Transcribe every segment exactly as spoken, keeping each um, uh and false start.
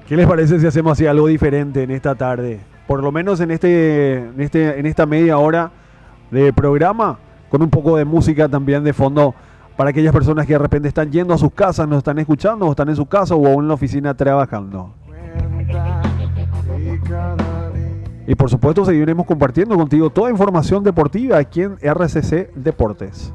¿Qué les parece si hacemos así algo diferente en esta tarde? Por lo menos en este, en este, en esta media hora de programa, con un poco de música también de fondo para aquellas personas que de repente están yendo a sus casas, nos están escuchando, o están en su casa o aún en la oficina trabajando. Y por supuesto seguiremos compartiendo contigo toda información deportiva aquí en R C C Deportes.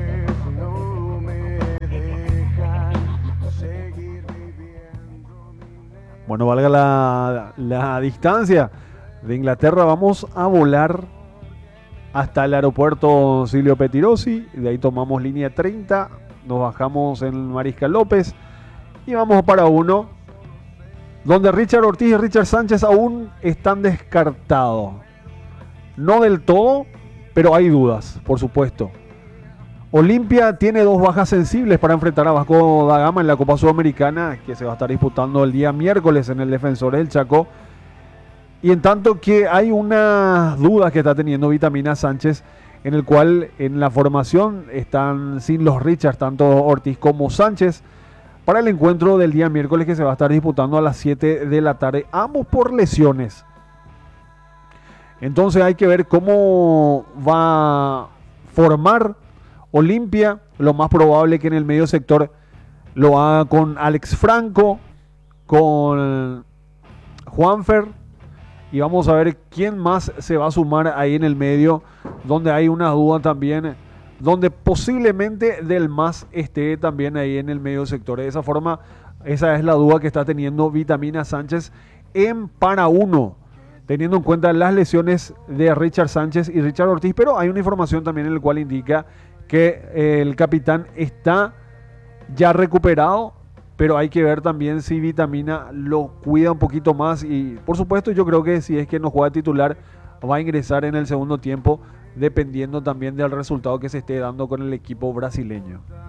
Bueno, valga la, la distancia de Inglaterra, vamos a volar hasta el aeropuerto Silvio Pettirossi. De ahí tomamos línea treinta, nos bajamos en Mariscal López y vamos para uno, donde Richard Ortiz y Richard Sánchez aún están descartados. No del todo, pero hay dudas, por supuesto. Olimpia tiene dos bajas sensibles para enfrentar a Vasco da Gama en la Copa Sudamericana, que se va a estar disputando el día miércoles en el Defensores del Chaco. Y en tanto que hay unas dudas que está teniendo Vitamina Sánchez, en el cual en la formación están sin los Richards, tanto Ortiz como Sánchez, para el encuentro del día miércoles que se va a estar disputando a las siete de la tarde, ambos por lesiones. Entonces hay que ver cómo va a formar Olimpia. Lo más probable que en el medio sector lo haga con Alex Franco, con Juanfer, y vamos a ver quién más se va a sumar ahí en el medio, donde hay una duda también, donde posiblemente Del Mas esté también ahí en el medio sector. De esa forma, esa es la duda que está teniendo Vitamina Sánchez en para uno, teniendo en cuenta las lesiones de Richard Sánchez y Richard Ortiz. Pero hay una información también en la cual indica que el capitán está ya recuperado, pero hay que ver también si Vitamina lo cuida un poquito más. Y por supuesto yo creo que si es que no juega titular, va a ingresar en el segundo tiempo, dependiendo también del resultado que se esté dando con el equipo brasileño.